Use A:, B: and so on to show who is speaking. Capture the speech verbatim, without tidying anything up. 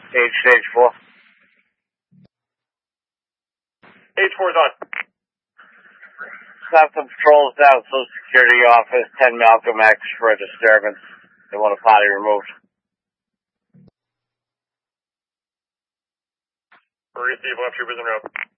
A: Age stage four.
B: Age four is on.
A: Something patrols down Social Security office, ten Malcolm X for a disturbance. They want a potty removed.
B: Receive, left troopers en route.